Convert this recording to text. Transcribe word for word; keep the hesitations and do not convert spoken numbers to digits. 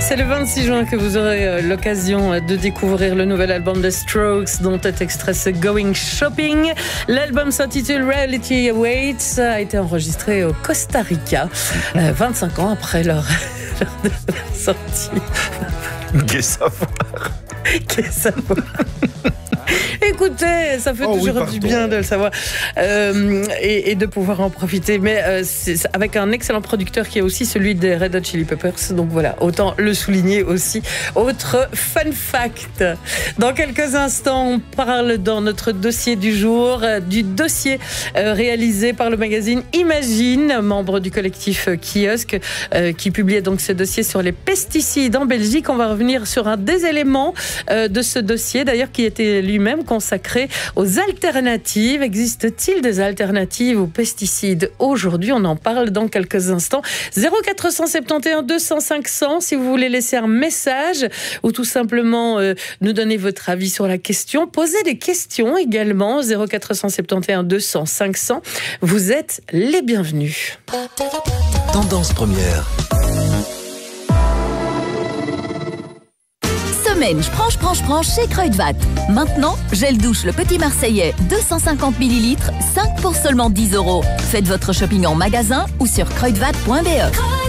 c'est le vingt-six juin que vous aurez l'occasion de découvrir le nouvel album des Strokes, dont est extrait ce Going Shopping. L'album s'intitule Reality Awaits, a été enregistré au Costa Rica, euh, vingt-cinq ans après leur, leur sortie. Qu'est savoir. Qu'est savoir. Écoutez, ça fait oh toujours oui, du bien de le savoir euh, et, et de pouvoir en profiter. Mais euh, c'est avec un excellent producteur qui est aussi celui des Red Hot Chili Peppers. Donc voilà, autant le souligner aussi. Autre fun fact. Dans quelques instants, on parle dans notre dossier du jour euh, du dossier euh, réalisé par le magazine Imagine, membre du collectif Kiosque, euh, qui publiait donc ce dossier sur les pesticides en Belgique. On va revenir sur un des éléments euh, de ce dossier, d'ailleurs, qui était lui-même consacré aux alternatives. Existe-t-il des alternatives aux pesticides aujourd'hui? On en parle dans quelques instants. zéro quatre cent soixante et onze deux cents cinq cents si vous voulez laisser un message ou tout simplement euh, nous donner votre avis sur la question. Posez des questions également. zéro quatre cent soixante et onze deux cents cinq cents. Vous êtes les bienvenus. Tendance première. Semaine, je prends, je prends, je prends chez Kruidvat. Maintenant, gel douche le Petit Marseillais, deux cent cinquante millilitres, cinq pour seulement dix euros. Faites votre shopping en magasin ou sur kruidvat point b e.